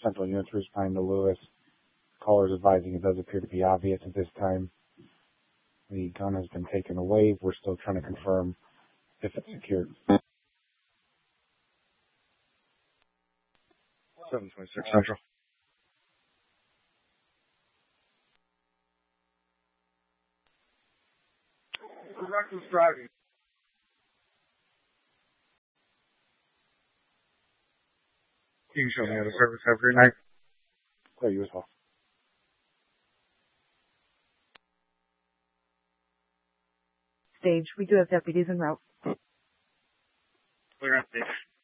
Central units responding to Lewis. Callers advising it does appear to be obvious at this time. The gun has been taken away. We're still trying to confirm if it's secured. 726 Central. Reckless driving. You can show me how to service. Have a great night. Oh, you as well. Stage, we do have deputies en route. Clear on stage.